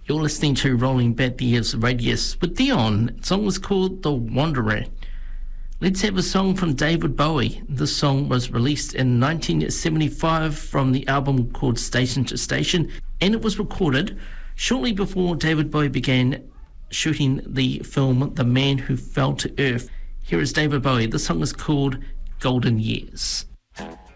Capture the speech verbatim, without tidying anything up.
You're listening to Rolling Back the Years Radius with Dion. The song was called The Wanderer. Let's have a song from David Bowie. This song was released in nineteen seventy-five from the album called Station to Station, and it was recorded shortly before David Bowie began shooting the film The Man Who Fell to Earth. Here is David Bowie. The song is called Golden Years.